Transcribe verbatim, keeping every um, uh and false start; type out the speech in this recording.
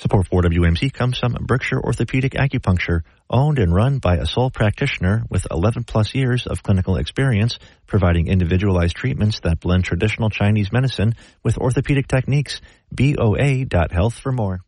Support for W M C comes from Berkshire Orthopedic Acupuncture, owned and run by a sole practitioner with eleven plus years of clinical experience, providing individualized treatments that blend traditional Chinese medicine with orthopedic techniques. B O A dot health for more.